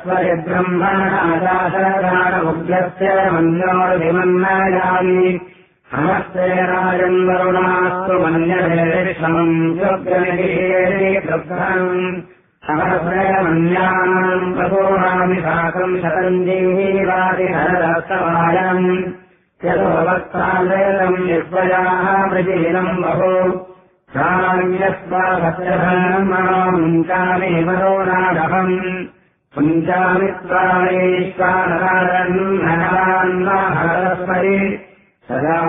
ब्रह्मणादाशराणमुग्रस्य मन्योर्विमन्नायामि हनस्ते राजन् वरुणास्तु मन्यभेषमम् योग्यनिगीर्यम् सहस्रमन्यानाम् प्रसूनामि साकम् शतम् जीवादिहरदस्तवायम् यतो वक्तालेतम् विश्वयाः प्रजीनम् बहु मुञ्चामि वरोनाडहम् पुञ्चामि त्वामेश्वानराजन् नगरान्नाहरस्मरि सदा